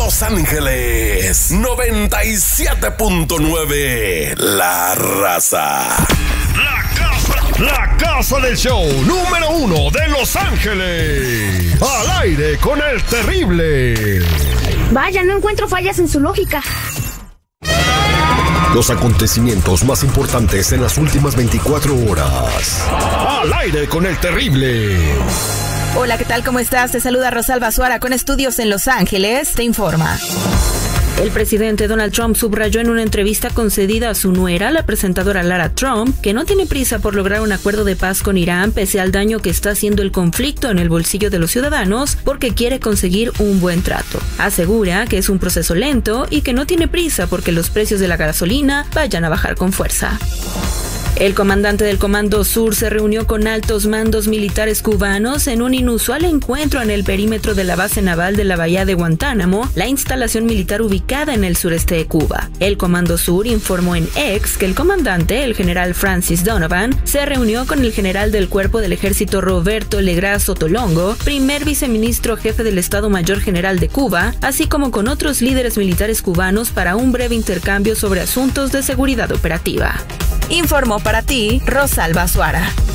Los Ángeles 97.9. La Raza. La casa del show número 1 de Los Ángeles. Al aire con el terrible. Vaya, no encuentro fallas en su lógica. Los acontecimientos más importantes en las últimas 24 horas. Al aire con el terrible. Hola, ¿qué tal? ¿Cómo estás? Te saluda Rosalba Suara con estudios en Los Ángeles. Te informa. El presidente Donald Trump subrayó en una entrevista concedida a su nuera, la presentadora Lara Trump, que no tiene prisa por lograr un acuerdo de paz con Irán pese al daño que está haciendo el conflicto en el bolsillo de los ciudadanos porque quiere conseguir un buen trato. Asegura que es un proceso lento y que no tiene prisa porque los precios de la gasolina vayan a bajar con fuerza. El comandante del Comando Sur se reunió con altos mandos militares cubanos en un inusual encuentro en el perímetro de la base naval de la Bahía de Guantánamo, la instalación militar ubicada en el sureste de Cuba. El Comando Sur informó en X que el comandante, el general Francis Donovan, se reunió con el general del Cuerpo del Ejército Roberto Legrás Sotolongo, primer viceministro jefe del Estado Mayor General de Cuba, así como con otros líderes militares cubanos para un breve intercambio sobre asuntos de seguridad operativa. Informó para ti Rosalba Suara.